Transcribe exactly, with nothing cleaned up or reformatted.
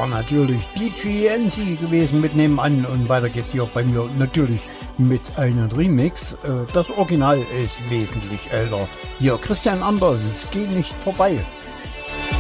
war natürlich D J N C gewesen mit Nebenan und weiter geht's hier bei mir natürlich mit einem Remix. Das Original ist wesentlich älter. Hier Christian Anders, es geht nicht vorbei.